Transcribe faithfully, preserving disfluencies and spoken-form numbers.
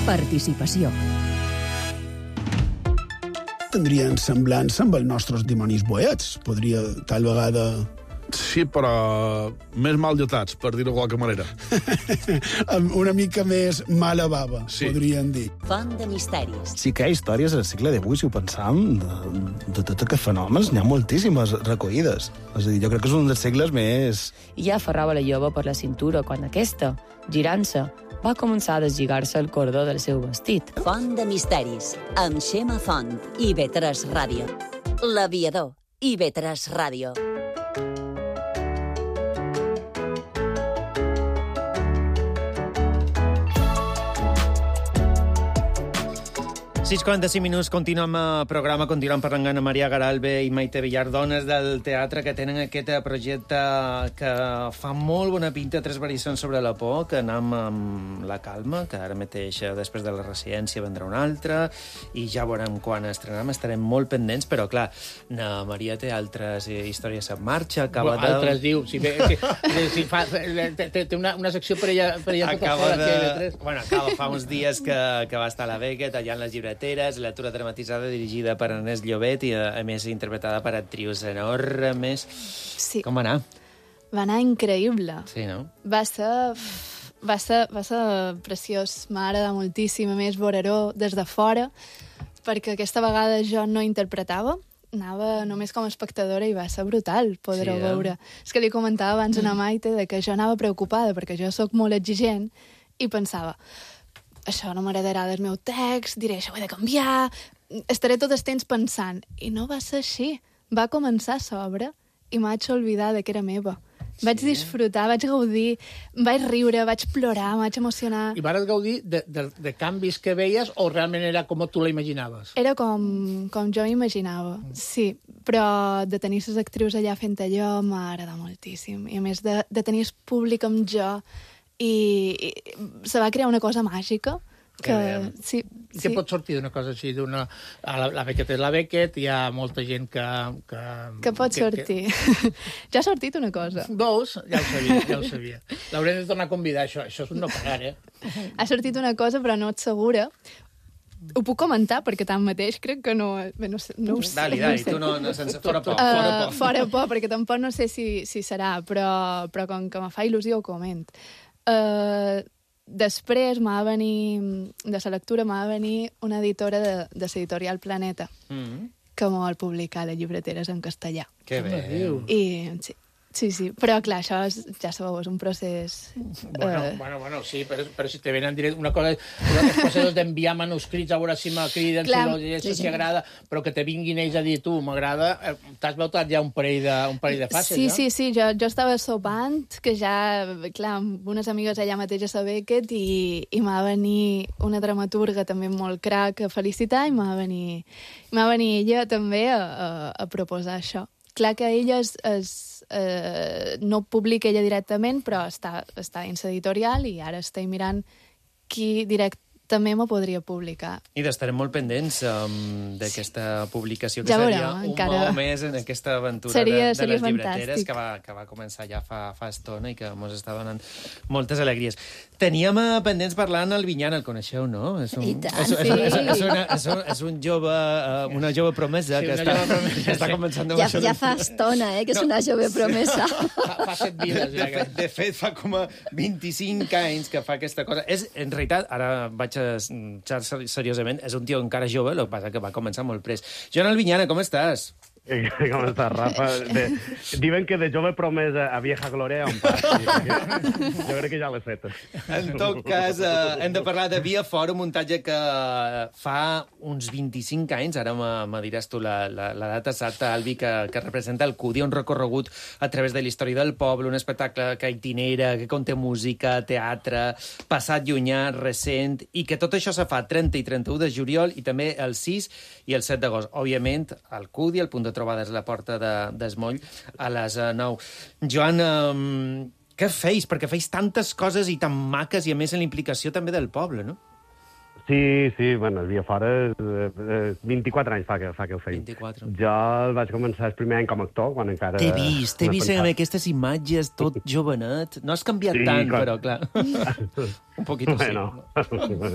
Participació. Tindrien semblança amb els nostres dimonis boets. Podria, tal vegada... Sí, però més mal dotats, per dir-ho de qualque manera. Amb una mica més mala bava, sí. Podrien dir. Font de misteris. Sí que hi ha històries al segle divuit, si ho pensam, de, de tot aquests fenòmens, n'hi ha moltíssimes recollides. És a dir, jo crec que és un dels segles més... I ja aferrava la jove per la cintura quan aquesta, girant-se, va començar a deslligar-se el cordó del seu vestit. Font de misteris, amb Xema Font i I V tres Ràdio. L'Aviador, I V tres Ràdio. sis quaranta-cinc minuts, continuem el programa, continuem parlant amb Maria Garalbe i Maite Villar, dones del teatre que tenen aquest projecte que fa molt bona pinta, tres variacions sobre la por, que anem amb la calma, que ara mateix, després de la residència, vendrà una altra, i ja veurem quan estrenem, estarem molt pendents, però clar, na Maria té altres històries en marxa, acaba bueno, de... Altres diu, si, bé, si, si fa, té, té una, una secció per ella, per ella tota acaba fora, de... Bueno, acaba fa uns dies que, que va estar a la Beckett, allà en les llibreteres, la lectura dramatitzada dirigida per Ernest Llobet i, a més, interpretada per actrius enormes. Sí. Com va anar? Va anar increïble. Sí, no? Va ser... Va ser, va ser preciós. M'ha agradat moltíssim, a més, veure-ho des de fora, perquè aquesta vegada jo no interpretava, anava només com a espectadora i va ser brutal poder-ho sí, eh? veure. És que li comentava abans a Maite de que jo anava preocupada, perquè jo sóc molt exigent, i pensava... això no m'agradarà del meu text, diré, això ho he de canviar, estaré tot el temps pensant. I no va ser així. Va començar a sobre i m'haig oblidat que era meva. Sí. Vaig disfrutar, vaig gaudir, vaig riure, vaig plorar, vaig emocionar. I vas gaudir de, de, de canvis que veies o realment era com tu la imaginaves? Era com, com jo imaginava, sí. Però de tenir les actrius allà fent allò m'ha agradat moltíssim. I a més de, de tenir el públic amb jo... I, i se va crear una cosa màgica que... Sí, I sí. què pot sortir d'una cosa així? D'una... La, la Beckett és la Beckett, hi ha molta gent que... Que, que pot que, sortir. Que... ja ha sortit una cosa. Veus? Ja ho sabia, ja ho sabia. L'haurem de tornar a convidar, això. Això és un no parar, eh? Ha sortit una cosa, però no ets segura. Ho puc comentar, perquè tanmateix crec que no... Bé, no, sé, no ho sé. Dali, dali, no sé. tu no, no sense... Fora por, uh, fora por. Fora por, perquè tampoc no sé si, si serà, però, però com que me fa il·lusió ho comento. Uh, després m'ha de venir, de la lectura m'ha de venir una editora de, de l'editorial Planeta, mm-hmm. que m'ho publicar les llibreteres en castellà. Que bé. I sí, sí, sí. Però clar, això és, ja sabeu, és un procés... Bueno, eh... bueno, bueno, sí, però, però si te venen directe... Una cosa, els processos d'enviar manuscrits a veure si m'acriden, si no, si sí. agrada, però que te vinguin ells a dir, tu, m'agrada, t'has vetat ja un parell de, un parell de fases, sí, ja? Sí, sí, jo, jo estava sopant, que ja, clar, amb unes amigues allà mateix a la Beckett, i, i m'ha de venir una dramaturga també molt crac a felicitar, i m'ha de venir, m'ha de venir ella també a, a, a proposar això. Clar que ella es, es, eh, no publica ella directament, però està, està dins l'editorial i ara estic mirant qui directament m'ho podria publicar. I d'estarem molt pendents um, d'aquesta publicació, que ja seria veurà, un encara... mou més en aquesta aventura seria, de, de seria les llibreteres fantàstic. que va, que va començar ja fa, fa estona i que ens està donant moltes alegries. Teníem uh, pendents parlant al Vinyana, el coneixeu, no? És un, I tant, és, sí. és, és, és, una, és, un, és un jove, uh, una jove promesa sí, que està, promesa, que està començant ja, ja fa estona, eh, que és no. una jove promesa. Fa, fa set dies. De, de, de fet, fa com a vint-i-cinc anys que fa aquesta cosa. És, en realitat, ara vaig a xar seriosament, és un tio encara jove, el que passa que va començar molt pres. Joan Albinyana, com estàs? Com estàs, Rafa? De, diuen que de jove promesa a vieja gloria un pas. Jo crec que ja l'he fet. En tot cas, eh, hem de parlar de Via Fora, un muntatge que fa uns vint-i-cinc anys, ara me diràs tu la, la, la data exacta, Albi, que, que representa el Cudi, un recorregut a través de la història del poble, un espectacle que itinera, que conté música, teatre, passat llunyà, recent, i que tot això se fa trenta i trenta-u de juliol i també el sis i el set d'agost. Òbviament, el Cudi, el punt de trobades a la porta de, d'Esmoll a les nou. Joan, um, què feis? Perquè feis tantes coses i tan maques i, a més, en l'implicació també del poble, no? Sí, sí, bueno, el Via Fora eh, vint-i-quatre anys fa que, fa que ho feim. vint-i-quatre. Jo el vaig començar el primer any com a actor, quan encara... T'he vist, t'he vist amb aquestes imatges, tot jovenet. No has canviat sí, tant, clar. Però, clar. Un poquito bueno. sí.